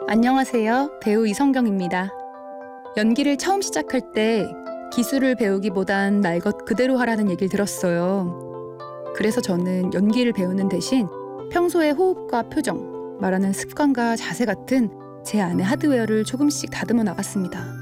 안녕하세요. 배우 이성경입니다. 연기를 처음 시작할 때 기술을 배우기보단 날 것 그대로 하라는 얘기를 들었어요. 그래서 저는 연기를 배우는 대신 평소의 호흡과 표정, 말하는 습관과 자세 같은 제 안의 하드웨어를 조금씩 다듬어 나갔습니다.